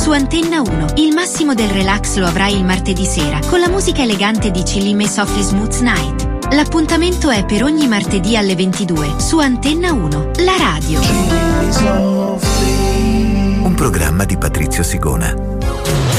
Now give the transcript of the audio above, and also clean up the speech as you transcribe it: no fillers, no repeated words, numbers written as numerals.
su Antenna 1. Il massimo del relax lo avrai il martedì sera con la musica elegante di Chillin' Me Softly Smooth Night. L'appuntamento è per ogni martedì alle 22 su Antenna 1, la radio. Un programma di Patrizio Sigona.